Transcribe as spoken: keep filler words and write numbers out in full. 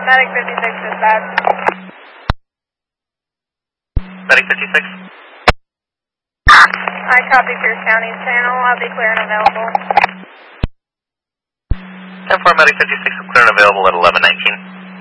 Medic fifty-six dispatch. Medic fifty-six. I copy Pierce County's channel. I'll be clear and available. ten four Medic fifty-six, clear and available at eleven nineteen.